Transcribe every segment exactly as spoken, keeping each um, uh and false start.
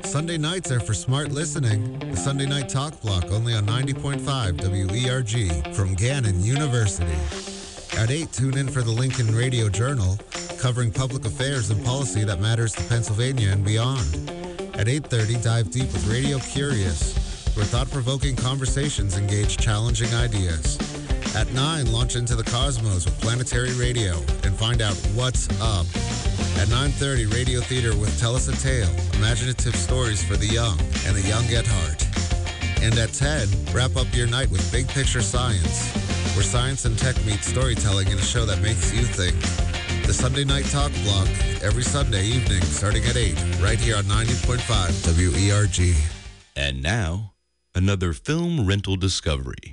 Sunday nights are for smart listening. The Sunday Night Talk Block, only on ninety point five W E R G from Gannon University. At eight, tune in for the Lincoln Radio Journal, covering public affairs and policy that matters to Pennsylvania and beyond. At eight thirty, dive deep with Radio Curious, where thought-provoking conversations engage challenging ideas. At nine, launch into the cosmos with Planetary Radio and find out what's up. At nine thirty, Radio Theater with Tell Us a Tale, imaginative stories for the young and the young at heart. And at ten, wrap up your night with Big Picture Science, where science and tech meet storytelling in a show that makes you think. The Sunday Night Talk Block, every Sunday evening starting at eight, right here on ninety point five W E R G. And now, another film rental discovery.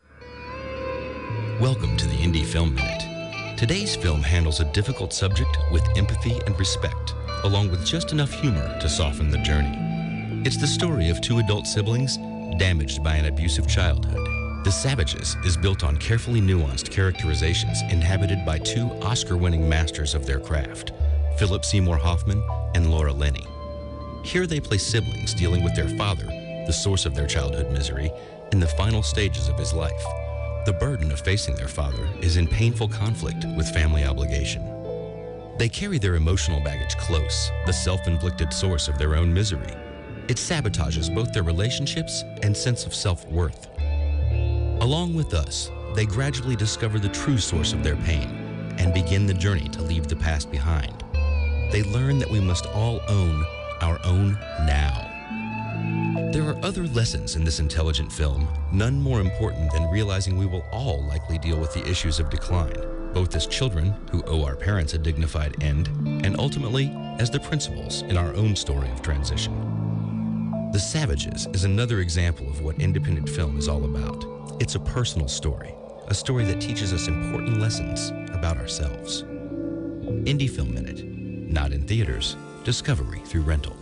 Welcome to the Indie Film Minute. Today's film handles a difficult subject with empathy and respect, along with just enough humor to soften the journey. It's the story of two adult siblings damaged by an abusive childhood. The Savages is built on carefully nuanced characterizations inhabited by two Oscar-winning masters of their craft, Philip Seymour Hoffman and Laura Linney. Here they play siblings dealing with their father, the source of their childhood misery, in the final stages of his life. The burden of facing their father is in painful conflict with family obligation. They carry their emotional baggage close, the self-inflicted source of their own misery. It sabotages both their relationships and sense of self-worth. Along with us, they gradually discover the true source of their pain and begin the journey to leave the past behind. They learn that we must all own our own now. There are other lessons in this intelligent film, none more important than realizing we will all likely deal with the issues of decline, both as children who owe our parents a dignified end, and ultimately as the principals in our own story of transition. The Savages is another example of what independent film is all about. It's a personal story, a story that teaches us important lessons about ourselves. Indie Film Minute, not in theaters, discovery through rental.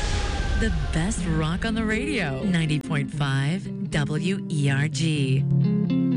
The best rock on the radio. ninety point five W E R G.